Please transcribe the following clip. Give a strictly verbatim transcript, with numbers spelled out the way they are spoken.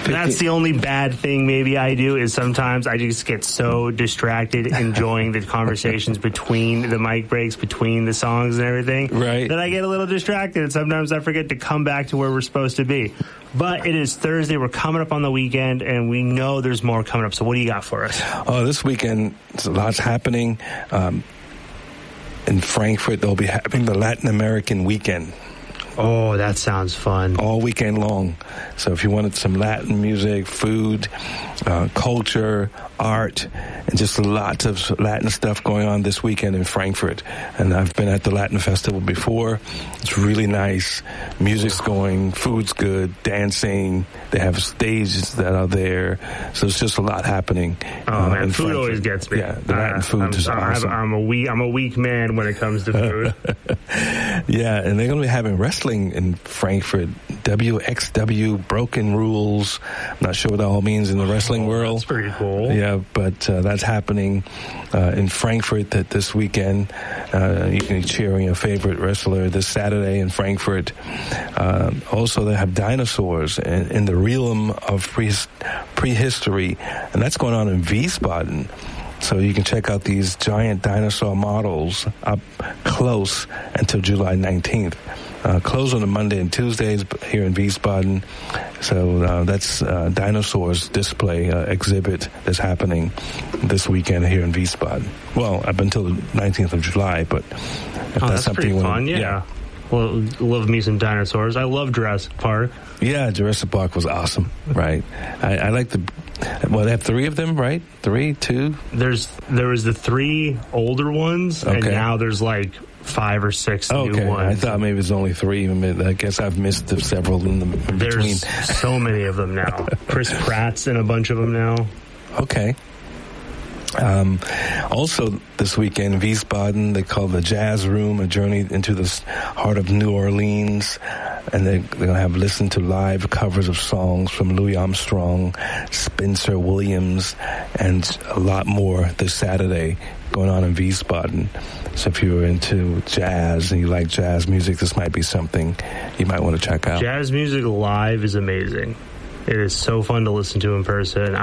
That's the only bad thing maybe I do is sometimes I just get so distracted enjoying the conversations between the mic breaks, between the songs and everything, right, that I get a little distracted, and sometimes I forget to come back to where we're supposed to be. But it is Thursday. We're coming up on the weekend, and we know there's more coming up. So what do you got for us? Oh, this weekend, a lot's happening. Um, in Frankfurt, they'll be having the Latin American weekend. Oh, that sounds fun. All weekend long. So if you wanted some Latin music, food, uh, culture, art, and just lots of Latin stuff going on this weekend in Frankfurt. And I've been at the Latin Festival before. It's really nice. Music's going, food's good, dancing. They have stages that are there. So it's just a lot happening. Oh, uh, man, food Frankfurt. always gets me. Yeah, the Latin uh, food I'm, is I'm, awesome. I'm a weak, I'm a weak man when it comes to food. Yeah, and they're going to be having wrestling in Frankfurt. W X W, Broken Rules. I'm not sure what that all means in the wrestling oh, world. That's pretty cool. Yeah, but uh, that's happening uh, in Frankfurt that this weekend. Uh, you can cheer your favorite wrestler this Saturday in Frankfurt. Uh, also, they have dinosaurs in, in the realm of pre- prehistory, and that's going on in Wiesbaden. So you can check out these giant dinosaur models up close until July nineteenth. Uh, closed on a Monday and Tuesdays here in Wiesbaden. So uh, that's uh, dinosaurs display uh, exhibit that's happening this weekend here in Wiesbaden. Well, up until the nineteenth of July, but if oh, that's, that's something pretty you fun, want, yeah. yeah. Well, love me some dinosaurs. I love Jurassic Park. Yeah, Jurassic Park was awesome, right? I, I like the, well, they have three of them, right? Three, two? There's, there was the three older ones, okay. and now there's like five or six okay. new ones. I thought maybe it's only three. I guess I've missed the several in, the, in There's between. so many of them now. Chris Pratt's in a bunch of them now. Okay. Um, also, this weekend, Wiesbaden, they call the Jazz Room, a journey into the heart of New Orleans. And they, they're going to have listened to live covers of songs from Louis Armstrong, Spencer Williams, and a lot more this Saturday going on in Wiesbaden. So if you're into jazz and you like jazz music, this might be something you might want to check out. Jazz music live is amazing. It is so fun to listen to in person.